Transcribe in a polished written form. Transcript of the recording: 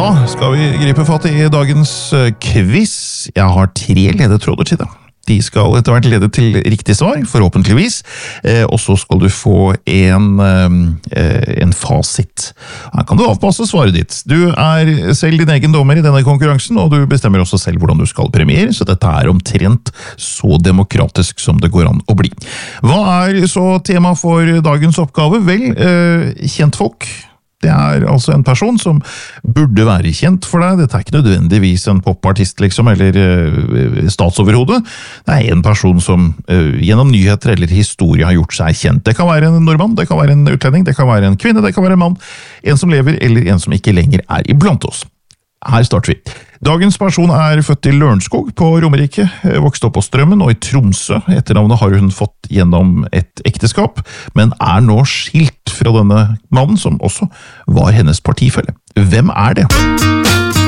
Da skal vi gripe fatt i dagens quiz. Jeg har 3 ledetråder til deg. De skal etter hvert lede til riktig svar, forhåpentligvis. Og så skal du få en fasit. Her kan du avpasse svaret ditt. Du er selv din egen dommer i denne konkurransen, og du bestemmer også selv hvordan du skal premiere, så dette er omtrent så demokratisk som det går an å bli. Hva er så tema for dagens oppgave? Vel, kjentfolk. Det er altså en person som burde være kjent for deg. Dette er ikke nødvendigvis en popartist, liksom, eller statsoverhode. Det er en person som gjennom nyheter eller historie har gjort seg kjent. Det kan være en nordmann, det kan være en utlending, det kan være en kvinne, det kan være en mann, en som lever eller en som ikke lenger er iblant oss. Her starter vi. Dagens person er født i Lørenskog på Romerike, vokste opp på Strømmen og i Tromsø. Etternavnet har hun fått gjennom et ekteskap, men er nå skilt fra denne mannen som også var hennes partifelle. Hvem er det?